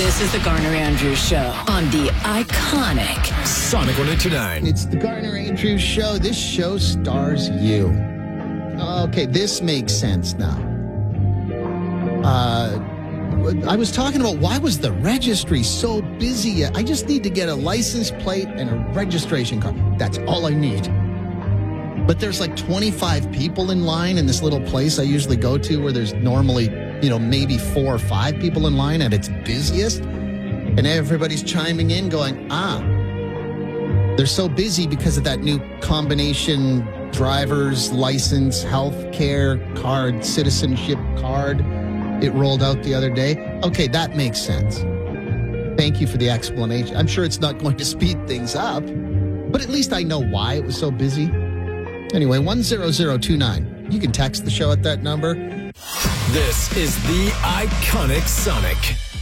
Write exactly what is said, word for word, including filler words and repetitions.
This is the Garner Andrews Show on the iconic Sonic one eighty-nine. It's the Garner Andrews Show. This show stars you. Okay, this makes sense now. Uh, I was talking about why was the registry so busy? I just need to get a license plate and a registration card. That's all I need. But there's like twenty-five people in line in this little place I usually go to where there's normally, you know, maybe four or five people in line at its busiest. And everybody's chiming in going, ah, they're so busy because of that new combination driver's license, health care card, citizenship card it rolled out the other day. Okay, that makes sense. Thank you for the explanation. I'm sure it's not going to speed things up, but at least I know why it was so busy. Anyway, one zero zero two nine. You can text the show at that number. This is the iconic Sonic.